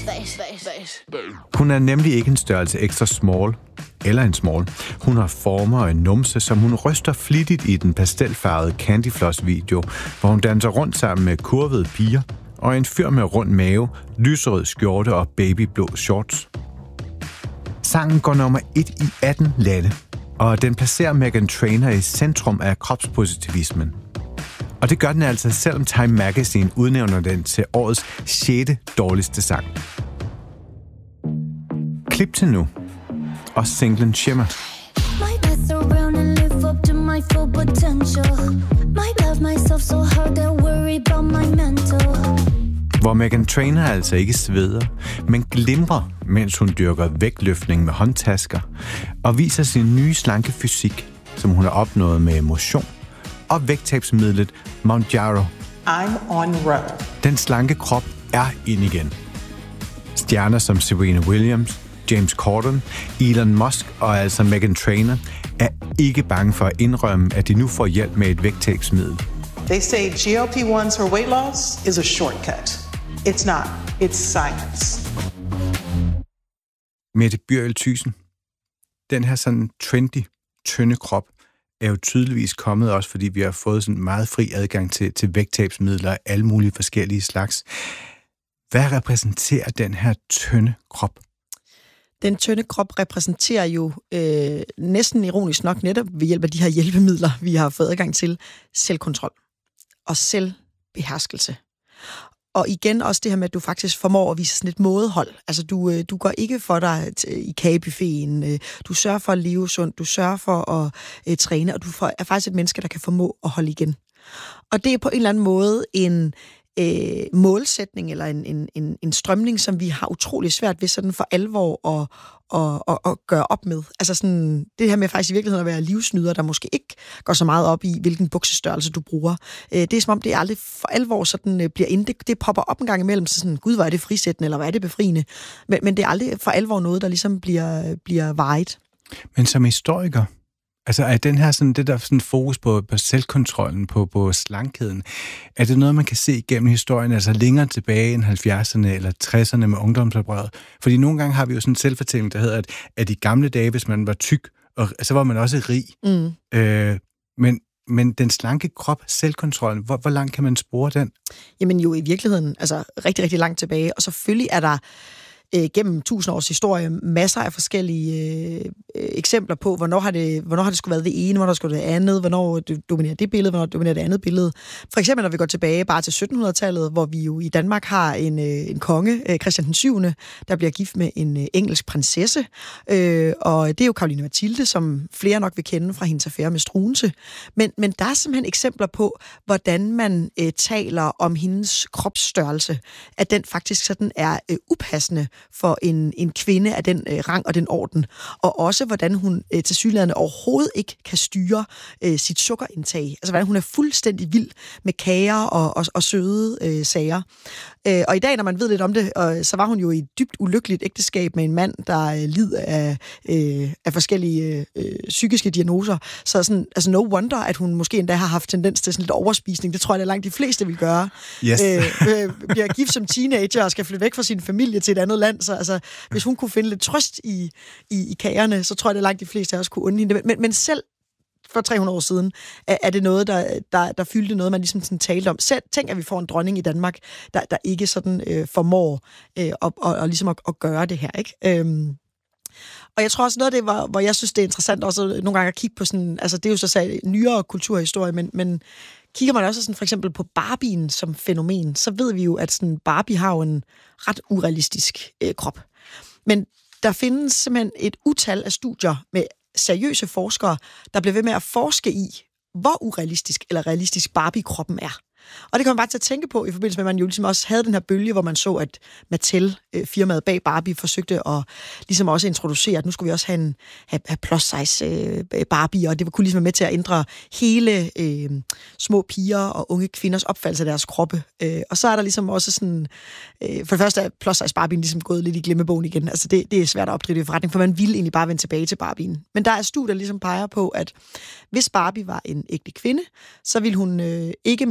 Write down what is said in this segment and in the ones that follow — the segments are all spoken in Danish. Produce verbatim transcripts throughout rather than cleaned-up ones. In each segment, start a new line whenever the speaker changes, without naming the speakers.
Hun er nemlig ikke en størrelse ekstra small, eller en small. Hun har former og en numse, som hun ryster flittigt i den pastelfarvede Candy Floss-video, hvor hun danser rundt sammen med kurvede piger og en fyr med rund mave, lyserød skjorte og babyblå shorts. Sangen går nummer et i atten lande, og den placerer Meghan Trainor i centrum af kropspositivismen. Og det gør den altså, selvom Time Magazine udnævner den til årets sjette dårligste sang. Klip til nu, og singlen Shimmer. Hvor Meghan Trainor altså ikke sveder, men glimrer, mens hun dyrker vægtløftning med håndtasker, og viser sin nye slanke fysik, som hun har opnået med motion, og vægttabsmidlet Mounjaro.
I'm on roll.
Den slanke krop er ind igen. Stjerner som Serena Williams, James Corden, Elon Musk og altså Meghan Trainor er ikke bange for at indrømme, at de nu får hjælp med et vægttabsmiddel.
They say G L P ones for weight loss is a shortcut. It's not. It's science.
Mette Bjørl Thyssen, den her sådan trendy, tynde krop, er jo tydeligvis kommet også, fordi vi har fået sådan meget fri adgang til, til vægttabsmidler af alle mulige forskellige slags. Hvad repræsenterer den her tynde krop?
Den tynde krop repræsenterer jo øh, næsten ironisk nok netop ved hjælp af de her hjælpemidler, vi har fået adgang til, selvkontrol og selvbeherskelse. Og igen også det her med, at du faktisk formår at vise sådan et mådehold. Altså, du, du går ikke for dig i kagebuffeten. Du sørger for at leve sundt. Du sørger for at uh, træne, og du er faktisk et menneske, der kan formå at holde igen. Og det er på en eller anden måde en øh, målsætning eller en, en, en, en strømning, som vi har utrolig svært ved sådan for alvor at, at, at, at gøre op med. Altså sådan, det her med faktisk i virkeligheden at være livsnyder, der måske ikke går så meget op i, hvilken buksestørrelse du bruger. Øh, det er som om, det aldrig for alvor sådan, øh, bliver inde. Det, det popper op en gang imellem, så sådan, gud, hvor er det frisættende, eller hvad er det befriende? Men, men det er aldrig for alvor noget, der ligesom bliver, bliver vejet.
Men som historiker, altså er den her sådan, det der sådan fokus på, på selvkontrollen, på, på slankheden, er det noget, man kan se gennem historien, altså længere tilbage end halvfjerdserne eller tresserne med ungdomsoprøret? Fordi nogle gange har vi jo sådan en selvfortælling, der hedder, at, at i gamle dage, hvis man var tyk, og, så var man også rig. Mm. Øh, men, men den slanke krop, selvkontrollen, hvor, hvor langt kan man spore den?
Jamen jo i virkeligheden, altså rigtig, rigtig langt tilbage. Og selvfølgelig er der øh, gennem tusind års historie masser af forskellige øh, eksempler på, hvornår har det, hvornår har det skulle været det ene, hvornår skulle det andet, hvornår det dominerer det billede, hvornår dominerer det andet billede. For eksempel, når vi går tilbage bare til syttenhundredetallet, hvor vi jo i Danmark har en, øh, en konge, Christian den syvende, der bliver gift med en øh, engelsk prinsesse, øh, og det er jo Caroline Mathilde, som flere nok vil kende fra hendes affære med Struensee. Men, men der er simpelthen eksempler på, hvordan man øh, taler om hendes kropsstørrelse, at den faktisk sådan er øh, upassende for en, en kvinde af den øh, rang og den orden, og også hvordan hun øh, tilsyneladende overhovedet ikke kan styre øh, sit sukkerindtag. Altså hvordan hun er fuldstændig vild med kager og, og, og søde øh, sager. Øh, og i dag, når man ved lidt om det, og, så var hun jo i et dybt ulykkeligt ægteskab med en mand, der øh, lider af, øh, af forskellige øh, psykiske diagnoser. Så sådan, altså no wonder, at hun måske endda har haft tendens til sådan lidt overspisning. Det tror jeg, det er langt de fleste vil gøre.
Yes.
Øh, øh, bliver gift som teenager og skal flytte væk fra sin familie til et andet land. Så altså, hvis hun kunne finde lidt trøst i, i, i kagerne, så tror jeg, det er langt de fleste af os kunne undre hende. Men, men selv for tre hundrede år siden, er, er det noget, der, der, der fyldte noget, man ligesom sådan talte om. Selv, tænk, at vi får en dronning i Danmark, der, der ikke sådan øh, formår øh, og, og, og ligesom at, at gøre det her, ikke? Øhm. Og jeg tror også noget af det, hvor, hvor jeg synes, det er interessant også nogle gange at kigge på sådan, altså det er jo så sagt nyere kulturhistorie, men, men kigger man også sådan for eksempel på Barbien som fænomen, så ved vi jo, at sådan Barbie har jo en ret urealistisk øh, krop. Men der findes simpelthen et utal af studier med seriøse forskere, der bliver ved med at forske i, hvor urealistisk eller realistisk Barbie-kroppen er. Og det kan man bare til at tænke på, i forbindelse med, at man jo ligesom også havde den her bølge, hvor man så, at Mattel, firmaet bag Barbie, forsøgte at ligesom også introducere, at nu skulle vi også have en have, have plus-size Barbie, og det kunne ligesom være med til at ændre hele øh, små piger og unge kvinders opfattelse af deres kroppe. Øh, og så er der ligesom også sådan, øh, for det første er plus-size Barbien ligesom gået lidt i glemmebogen igen. Altså det, det er svært at opdrive i forretning, for man vil egentlig bare vende tilbage til Barbien. Men der er studier, der ligesom peger på, at hvis Barbie var en ægte kvinde, så ville hun øh, ikke menstruere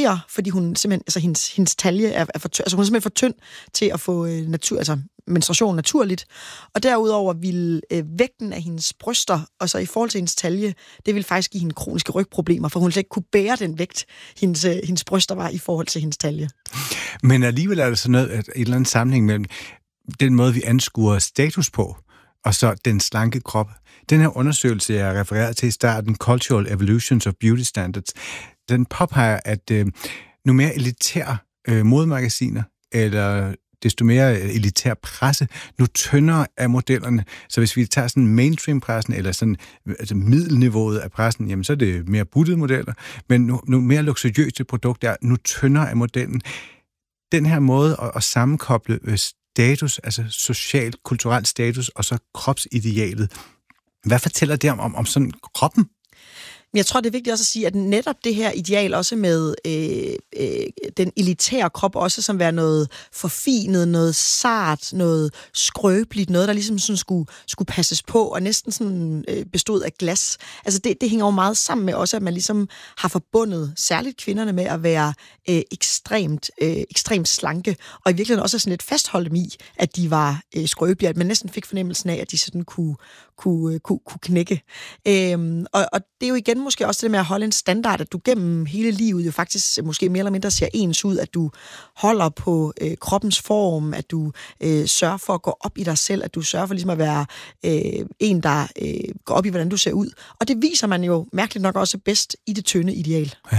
menstruere, fordi hun simpelthen, altså hendes, hendes talje er, er for tynd, altså hun er simpelthen for tynd til at få øh, natur, altså menstruation naturligt. Og derudover vil øh, vægten af hendes bryster, og så i forhold til hendes talje, det vil faktisk give hende kroniske rygproblemer, for hun vil ikke kunne bære den vægt, hendes, øh, hendes bryster var i forhold til hendes talje.
Men alligevel er der sådan noget, at et eller andet sammenhæng mellem den måde, vi anskuer status på, og så den slanke krop. Den her undersøgelse, jeg refererede til i starten, Cultural Evolutions of Beauty Standards, den påpeger, at øh, nu mere elitære øh, modemagasiner, eller desto mere elitær presse, nu tyndere af modellerne. Så hvis vi tager sådan mainstream-pressen, eller sådan altså middelniveauet af pressen, jamen så er det mere buttede modeller, men nu, nu mere luksuriøse produkter er nu tyndere af modellen. Den her måde at, at sammenkoble øh, status, altså socialt, kulturelt status, og så kropsidealet. Hvad fortæller det om, om, om sådan kroppen?
Jeg tror, det er vigtigt også at sige, at netop det her ideal også med øh, øh, den elitære krop også som være noget forfinet, noget sart, noget skrøbeligt, noget, der ligesom sådan skulle, skulle passes på, og næsten sådan øh, bestod af glas. Altså det, det hænger jo meget sammen med også, at man ligesom har forbundet særligt kvinderne med at være øh, ekstremt, øh, ekstremt slanke, og i virkeligheden også sådan lidt fastholdt dem i, at de var øh, skrøbelige, at man næsten fik fornemmelsen af, at de sådan kunne, kunne, kunne, kunne knække. Øhm, og, og det er jo igen måske også det med at holde en standard, at du gennem hele livet jo faktisk måske mere eller mindre ser ens ud, at du holder på øh, kroppens form, at du øh, sørger for at gå op i dig selv, at du sørger for ligesom at være øh, en, der øh, går op i, hvordan du ser ud. Og det viser man jo mærkeligt nok også bedst i det tynde ideal.
Ja.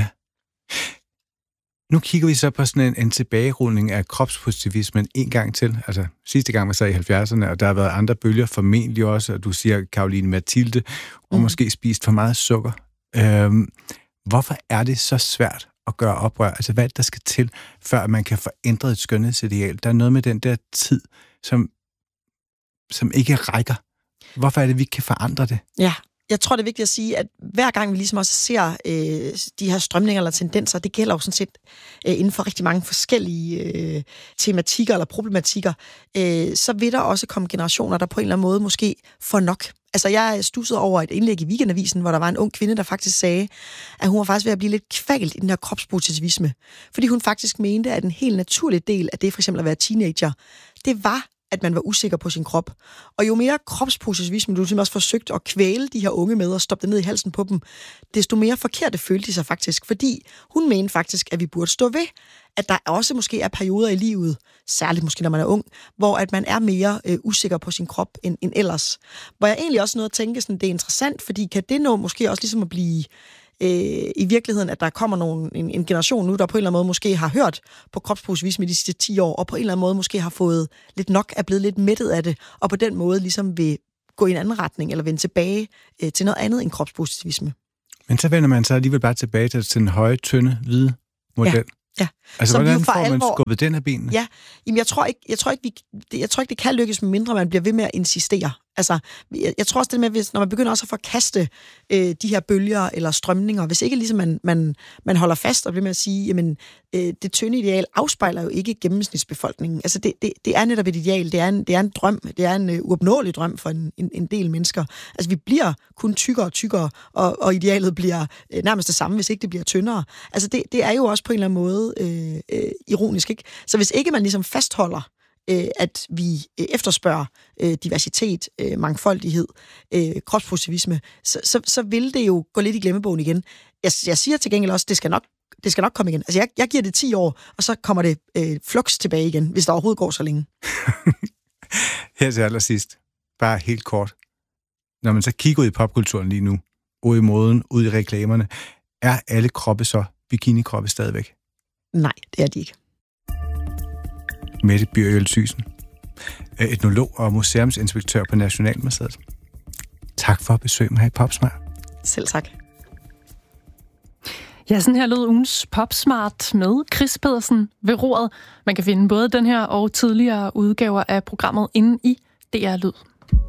Nu kigger vi så på sådan en, en tilbagerulning af kropspositivismen en gang til. Altså sidste gang var så i halvfjerdserne, og der har været andre bølger formentlig også, og du siger Caroline Mathilde, og mm. måske spist for meget sukker. Øhm, hvorfor er det så svært at gøre oprør? Altså hvad der skal til, før man kan få ændret et skønhedsideal? Der er noget med den der tid, som, som ikke rækker. Hvorfor er det, vi ikke kan forandre det?
Ja. Jeg tror, det er vigtigt at sige, at hver gang vi ligesom også ser øh, de her strømninger eller tendenser, det gælder jo sådan set øh, inden for rigtig mange forskellige øh, tematikker eller problematikker, øh, så vil der også komme generationer, der på en eller anden måde måske får nok. Altså, jeg studsede over et indlæg i Weekendavisen, hvor der var en ung kvinde, der faktisk sagde, at hun var faktisk ved at blive lidt kvalt i den her kropspositivisme. Fordi hun faktisk mente, at en helt naturlig del af det, for eksempel at være teenager, det var at man var usikker på sin krop. Og jo mere kropspositivisme du simpelthen også forsøgt at kvæle de her unge med og stoppe det ned i halsen på dem, desto mere forkerte følte de sig faktisk. Fordi hun mente faktisk, at vi burde stå ved, at der også måske er perioder i livet, særligt måske når man er ung, hvor at man er mere øh, usikker på sin krop end, end ellers. Hvor jeg egentlig også nåede at tænke, sådan, det er interessant, fordi kan det nå måske også ligesom at blive øh, i virkeligheden, at der kommer nogen, en, en generation nu, der på en eller anden måde måske har hørt på kropspositivisme de sidste ti år, og på en eller anden måde måske har fået lidt nok, er blevet lidt mættet af det, og på den måde ligesom vil gå i en anden retning, eller vende tilbage øh, til noget andet end kropspositivisme. Men
så vender man så alligevel bare tilbage til den høje, tynde, hvide model.
Ja. Ja.
Altså, som hvordan får man alvor... skubbet den af benene?
Ja, jamen jeg tror ikke, jeg tror ikke, vi, det, jeg tror ikke, det kan lykkes, mindre man bliver ved med at insistere. Altså, jeg, jeg tror også det med, hvis, når man begynder også at forkaste øh, de her bølger eller strømninger, hvis ikke ligesom man, man, man holder fast og bliver med at sige, jamen, øh, det tynde ideal afspejler jo ikke gennemsnitsbefolkningen. Altså, det, det, det er netop et ideal, det er en, det er en drøm, det er en uh, uopnåelig drøm for en, en, en del mennesker. Altså, vi bliver kun tykkere og tykkere, og, og idealet bliver øh, nærmest det samme, hvis ikke det bliver tyndere. Altså, det, det er jo også på en eller anden måde øh, øh, ironisk, ikke? Så hvis ikke man ligesom fastholder, at vi efterspørger diversitet, mangfoldighed, kropspositivisme, så, så, så vil det jo gå lidt i glemmebogen igen. Jeg, jeg siger til gengæld også, det skal nok, det skal nok komme igen. Altså jeg, jeg giver det ti år, og så kommer det øh, flux tilbage igen, hvis der overhovedet går så længe.
Her til allersidst, bare helt kort. Når man så kigger ud i popkulturen lige nu, ud i moden, ud i reklamerne, er alle kroppe så bikinikroppe stadigvæk?
Nej, det er de ikke.
Mette Byrjøl Thyssen, etnolog og museumsinspektør på Nationalmuseet. Tak for at besøge mig her i Popsmart.
Selv tak.
Ja, sådan her lød ugens Popsmart med Chris Pedersen ved roret. Man kan finde både den her og tidligere udgaver af programmet inde i D R Lyd.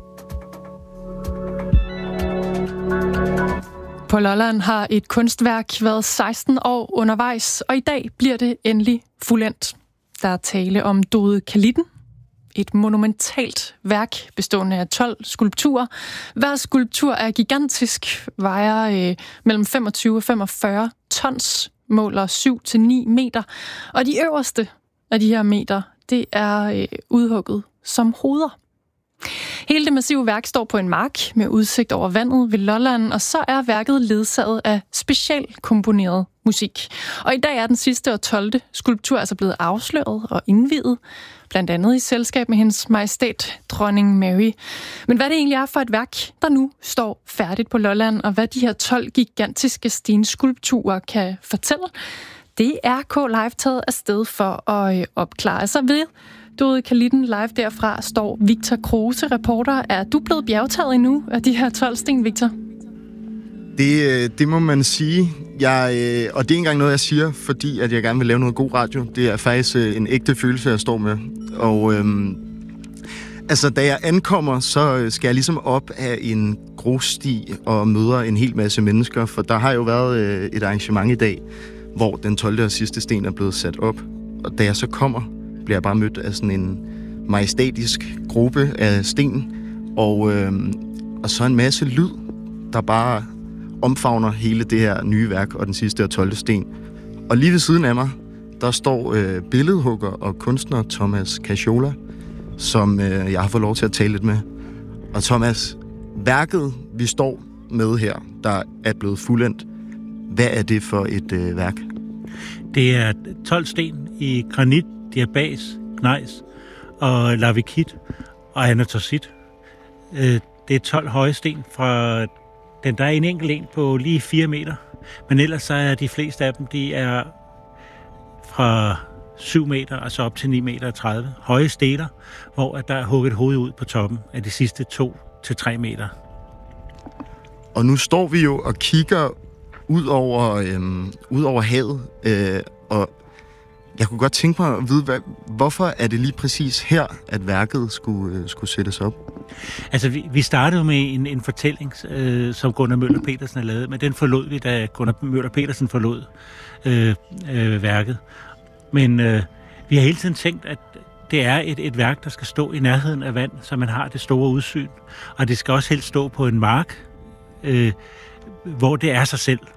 På Lolland har et kunstværk været seksten år undervejs, og i dag bliver det endelig fuldendt. Der er tale om Dode Kalitten, et monumentalt værk bestående af tolv skulpturer. Hver skulptur er gigantisk, vejer øh, mellem femogtyve og femogfyrre tons, måler syv til ni meter, og de øverste af de her meter, det er øh, udhugget som hoveder. Hele det massive værk står på en mark med udsigt over vandet ved Lolland, og så er værket ledsaget af specialkomponeret musik. Og i dag er den sidste og tolvte skulptur altså blevet afsløret og indviet, blandt andet i selskab med hendes majestæt, dronning Mary. Men hvad det egentlig er for et værk, der nu står færdigt på Lolland, og hvad de her tolv gigantiske stenskulpturer kan fortælle, det er K Live taget afsted for at opklare. Så ved Døde Kalitten live derfra står Victor Kruse, reporter. Er du blevet bjergtaget endnu af de her tolv sten, Victor?
Det, det må man sige. Jeg, og det er ikke engang noget, jeg siger, fordi at jeg gerne vil lave noget god radio. Det er faktisk en ægte følelse, jeg står med. Og øhm, altså, da jeg ankommer, så skal jeg ligesom op af en grussti og møder en hel masse mennesker, for der har jo været et arrangement i dag, hvor den tolvte og sidste sten er blevet sat op. Og da jeg så kommer, bliver jeg bare mødt af sådan en majestætisk gruppe af sten, og, øhm, og så en masse lyd, der bare omfavner hele det her nye værk og den sidste og tolvte sten. Og lige ved siden af mig, der står øh, billedhugger og kunstner Thomas Cacciola, som øh, jeg har fået lov til at tale lidt med. Og Thomas, værket, vi står med her, der er blevet fuldendt, hvad er det for et øh, værk?
Det er tolv sten i granit, diabas, gnejs og lavikit og anatosit. Det er tolv høje sten fra den, der er en enkelt en på lige fire meter, men ellers så er de fleste af dem, de er fra syv meter og så op til ni meter og tredive. Høje stener, hvor der er hugget hoved ud på toppen af de sidste to til tre meter.
Og nu står vi jo og kigger ud over, øhm, ud over havet, øh, og jeg kunne godt tænke mig at vide, hvad, hvorfor er det lige præcis her, at værket skulle, øh, skulle sættes op?
Altså, vi, vi startede med en, en fortælling, øh, som Gunnar Møller Petersen har lavet, men den forlod vi, da Gunnar Møller Petersen forlod øh, øh, værket. Men øh, vi har hele tiden tænkt, at det er et, et værk, der skal stå i nærheden af vand, så man har det store udsyn. Og det skal også helst stå på en mark, øh, hvor det er sig selv.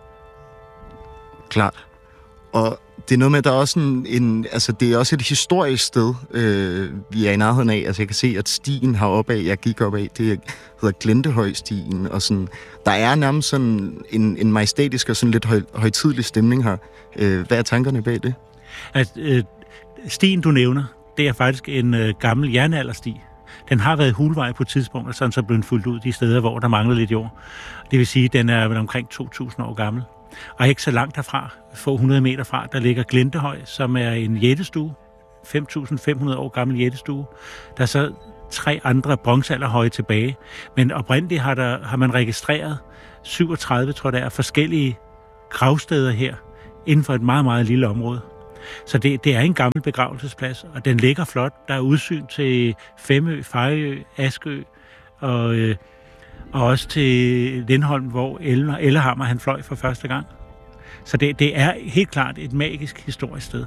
Klart. Og det er noget med, at der er også en, en altså det er også et historisk sted, øh, vi er i nærheden af. Altså jeg kan se, at stien heroppe af, jeg gik op af, det hedder Glentehøjstien, og sådan, der er nærmest sådan en, en majestætisk og sådan lidt høj, højtidelig stemning her. Øh, hvad er tankerne bag det?
At, øh, stien, du nævner, det er faktisk en øh, gammel jernaldersti. Den har været hulvej på et tidspunkt, og sådan så blev den fuldt ud de steder, hvor der mangler lidt jord. Det vil sige, at den er omkring to tusind år gammel. Og ikke så langt derfra, få hundrede meter fra, der ligger Glentehøj, som er en jættestue, fem tusind fem hundrede år gammel jættestue. Der er så tre andre bronzealderhøje tilbage, men oprindeligt har, der, har man registreret syvogtredive, tror jeg, der er forskellige gravsteder her, inden for et meget, meget lille område. Så det, det er en gammel begravelsesplads, og den ligger flot. Der er udsyn til Femø, Fejø, Askø, og... Øh, og også til Lindholm, hvor Ellehammer han fløj for første gang. Så det, det er helt klart et magisk historisk sted.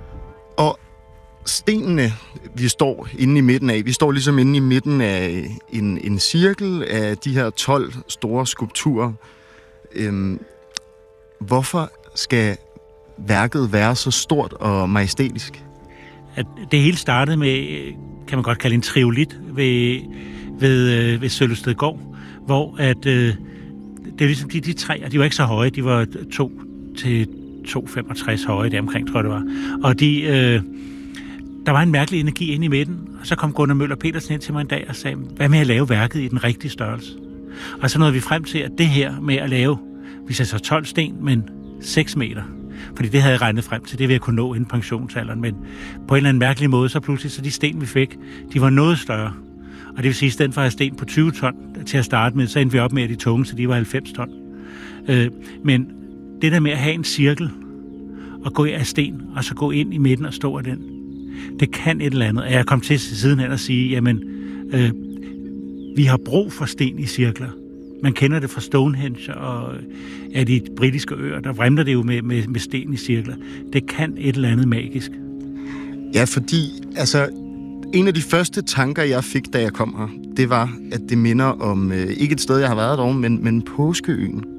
Og stenene, vi står inde i midten af, vi står ligesom inde i midten af en, en cirkel af de her tolv store skulpturer. Øhm, hvorfor skal værket være så stort og majestætisk?
At det hele startede med, kan man godt kalde en triolit ved, ved, ved Sølvestedgård, hvor at, øh, det er ligesom de, de tre, og de var ikke så høje, de var to til to komma femogtres høje, der omkring, tror jeg det var. Og de, øh, der var en mærkelig energi inde i midten, og så kom Gunnar Møller Petersen ind til mig en dag og sagde, hvad med at lave værket i den rigtige størrelse? Og så nåede vi frem til, at det her med at lave, vi sagde så tolv sten, men seks meter, fordi det havde jeg regnet frem til, det ville jeg kunne nå inden pensionsalderen, men på en eller anden mærkelig måde, så pludselig, så de sten, vi fik, de var noget større. Og det vil sige, at i stedet for at have sten på tyve ton til at starte med, så endte vi op med, at de tunge, så de var halvfems ton. Øh, men det der med at have en cirkel, og gå af sten, og så gå ind i midten og stå af den, det kan et eller andet. Og jeg kom til siden hen og sige, jamen, øh, vi har brug for sten i cirkler. Man kender det fra Stonehenge og af de britiske øer, der vrimler det jo med, med, med sten i cirkler. Det kan et eller andet magisk.
Ja, fordi, altså... En af de første tanker, jeg fik, da jeg kom her, det var, at det minder om, øh, ikke et sted, jeg har været dog, men, men Påskeøen.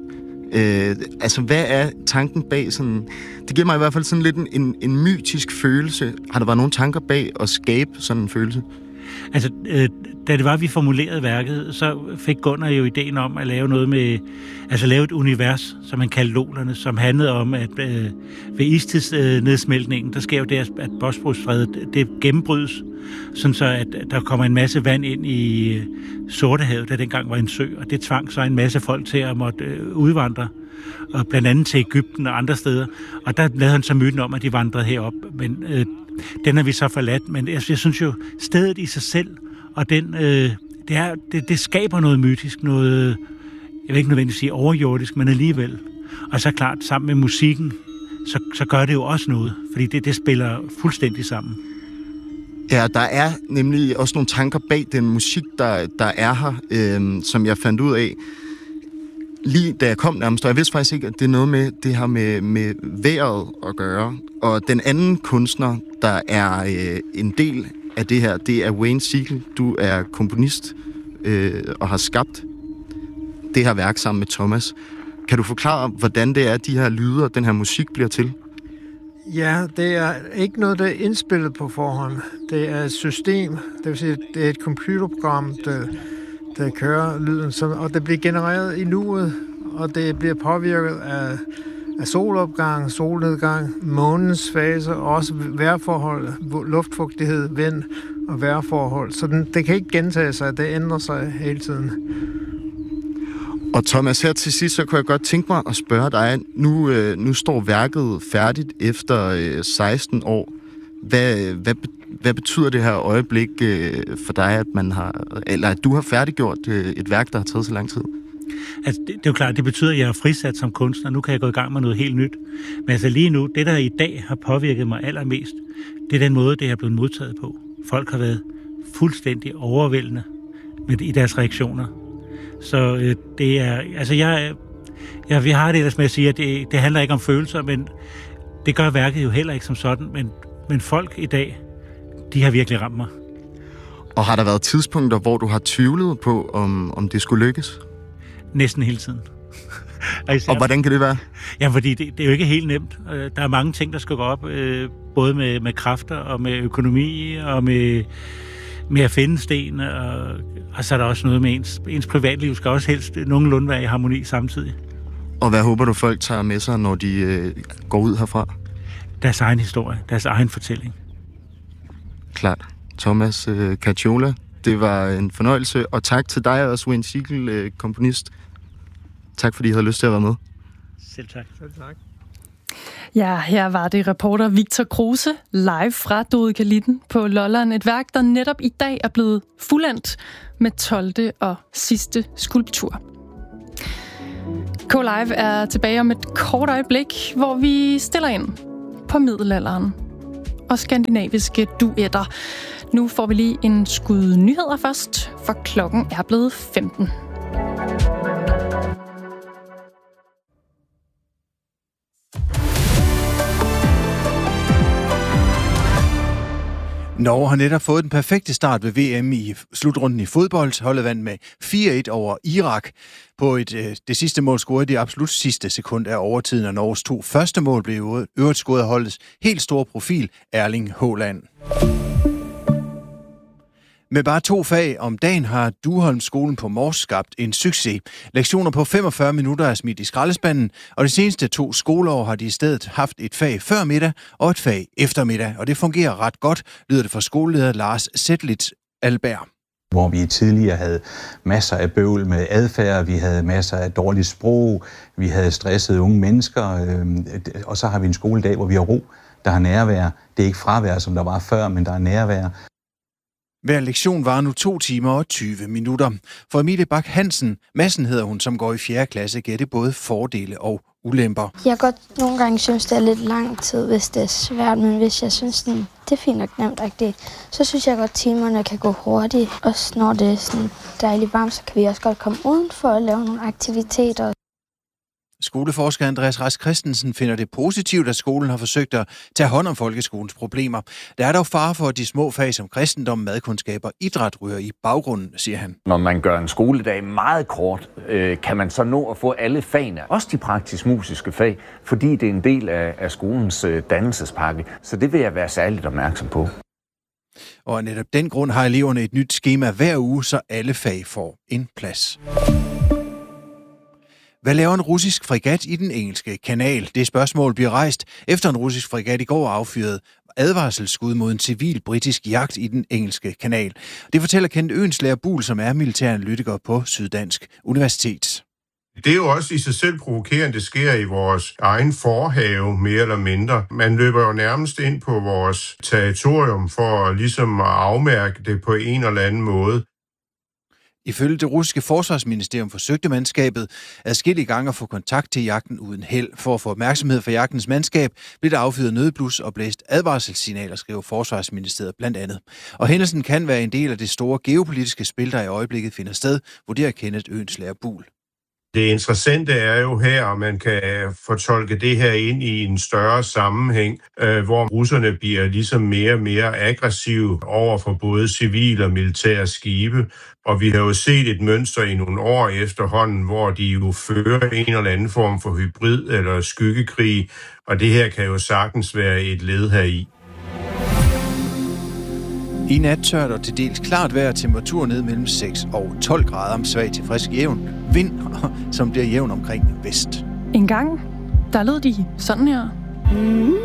Øh, altså, hvad er tanken bag sådan... Det giver mig i hvert fald sådan lidt en, en, en mytisk følelse. Har der været nogle tanker bag at skabe sådan en følelse?
Altså, øh, da det var, vi formulerede værket, så fik Gunnar jo ideen om at lave noget med... Altså lave et univers, som man kaldte Lolerne, som handlede om, at øh, ved istidsnedsmeltningen, øh, der sker jo det, at Bosporusstrædet, det gennembrydes, sådan så, at der kommer en masse vand ind i øh, Sortehavet, der dengang var en sø, og det tvang så en masse folk til at måtte øh, udvandre, og blandt andet til Egypten og andre steder. Og der lavede han så myten om, at de vandrede herop, men øh, den har vi så forladt. Men jeg, jeg synes jo, stedet i sig selv, og den, øh, det, er, det, det skaber noget mytisk, noget, jeg vil ikke nødvendigvis sige overjordisk, men alligevel. Og så klart, sammen med musikken, så, så gør det jo også noget, fordi det, det spiller fuldstændig sammen.
Ja, der er nemlig også nogle tanker bag den musik, der, der er her, øh, som jeg fandt ud af, lige da jeg kom nærmest, og jeg vidste faktisk ikke, at det er noget med det her med, med vejret at gøre. Og den anden kunstner, der er øh, en del af det her, det er Wayne Siegel. Du er komponist øh, og har skabt det her værk sammen med Thomas. Kan du forklare, hvordan det er, de her lyder, den her musik bliver til?
Ja, det er ikke noget, der er indspillet på forhånd. Det er et system, det vil sige, det er et computerprogram, der, der kører lyden, som, og det bliver genereret i nuet, og det bliver påvirket af, af solopgang, solnedgang, månens fase, og også vejrforhold, luftfugtighed, vind og vejrforhold. Så den, det kan ikke gentage sig, det ændrer sig hele tiden.
Og Thomas, her til sidst, så kunne jeg godt tænke mig at spørge dig, nu, øh, nu står værket færdigt efter øh, seksten år. Hvad, hvad, hvad betyder det her øjeblik øh, for dig, at man har, eller at du har færdiggjort øh, et værk, der har taget så lang tid?
Altså, det, det er jo klart, det betyder, at jeg er frisat som kunstner. Nu kan jeg gå i gang med noget helt nyt. Men altså lige nu, det der i dag har påvirket mig allermest, det er den måde, det er blevet modtaget på. Folk har været fuldstændig overvældende med, i deres reaktioner. Så øh, det er, altså jeg, jeg, vi har det ellers med at sige, at det, det handler ikke om følelser, men det gør værket jo heller ikke som sådan, men, men folk i dag, de har virkelig ramt mig.
Og har der været tidspunkter, hvor du har tvivlet på, om, om det skulle lykkes?
Næsten hele tiden.
og, især, og hvordan kan det være?
Ja, fordi det, det er jo ikke helt nemt. Der er mange ting, der skal gå op, både med, med kræfter og med økonomi og med... med at finde sten, og, og så er der også noget med ens, ens privatliv skal også helst nogenlunde være i harmoni samtidig.
Og hvad håber du, folk tager med sig, når de øh, går ud herfra?
Deres egen historie, deres egen fortælling.
Klart. Thomas øh, Cacciola, det var en fornøjelse, og tak til dig også, Wayne Siegel, øh, komponist. Tak, fordi I havde lyst til at være med.
Selv tak.
Selv tak.
Ja, her var det reporter Victor Kruse live fra Dodekalitten på Lolland. Et værk, der netop i dag er blevet fuldendt med tolvte og sidste skulptur. K-Live er tilbage om et kort øjeblik, hvor vi stiller ind på middelalderen og skandinaviske duetter. Nu får vi lige en skud nyheder først, for klokken er blevet femten.
Norge har netop fået den perfekte start ved V M i slutrunden i fodbold. Holdet vandt med fire et over Irak. På et, det sidste mål scorede de absolut sidste sekund af overtiden, og Norges to første mål blev øvrigt scoret af holdets helt store profil, Erling Haaland. Med bare to fag om dagen har Duholmskolen på Mors skabt en succes. Lektioner på femogfyrre minutter er smidt i skraldespanden, og de seneste to skoleår har de i stedet haft et fag før middag og et fag eftermiddag, og det fungerer ret godt, lyder det fra skoleleder Lars Sætlitz Alberg.
Hvor vi tidligere havde masser af bøvl med adfærd, vi havde masser af dårligt sprog, vi havde stressede unge mennesker, og så har vi en skoledag, hvor vi har ro, der har nærvær. Det er ikke fravær, som der var før, men der er nærvær.
Hver lektion var nu to timer og tyve minutter. For Emilie Bak Hansen, Madsen hedder hun, som går i fjerde klasse, giver det både fordele og ulemper.
Jeg godt nogle gange synes, det er lidt lang tid, hvis det er svært, men hvis jeg synes, det er fint nok nemt, så synes jeg godt, at timerne kan gå hurtigt. Også når det er sådan dejligt varmt, så kan vi også godt komme udenfor og lave nogle aktiviteter.
Skoleforsker Andreas Rask Christensen finder det positivt, at skolen har forsøgt at tage hånd om folkeskolens problemer. Der er dog fare for, at de små fag som kristendom, madkundskab og idræt ryger i baggrunden, siger han.
Når man gør en skoledag meget kort, øh, kan man så nå at få alle fagene, også de praktisk-musiske fag, fordi det er en del af, af skolens øh, dannelsespakke. Så det vil jeg være særligt opmærksom på.
Og af netop den grund har eleverne et nyt skema hver uge, så alle fag får en plads. Hvad laver en russisk fregat i den engelske kanal? Det spørgsmål bliver rejst, efter en russisk fregat i går affyrede advarselsskud mod en civil britisk jagt i den engelske kanal. Det fortæller Kent Øenslæger Buhl, som er militæranalytiker på Syddansk Universitet.
Det er jo også i sig selv provokerende, det sker i vores egen forhave, mere eller mindre. Man løber jo nærmest ind på vores territorium for ligesom at afmærke det på en eller anden måde.
Ifølge det russiske forsvarsministerium forsøgte mandskabet adskillige gange at få kontakt til jagten uden held. For at få opmærksomhed fra jagtens mandskab blev der affyret nødblus og blæst advarselssignaler, skriver forsvarsministeriet blandt andet. Og hændelsen kan være en del af det store geopolitiske spil, der i øjeblikket finder sted, vurderer Kenneth Øenslæger Buhl.
Det interessante er jo her, at man kan fortolke det her ind i en større sammenhæng, øh, hvor russerne bliver ligesom mere og mere aggressive over for både civile og militære skibe. Og vi har jo set et mønster i nogle år efterhånden, hvor de jo fører en eller anden form for hybrid eller skyggekrig, og det her kan jo sagtens være et led heri.
I nat tørt og til dels klart vejr, temperatur ned mellem seks og tolv grader, om svag til frisk jævn vind, som bliver jævn omkring vest.
En gang, der lød de sådan her. Mm.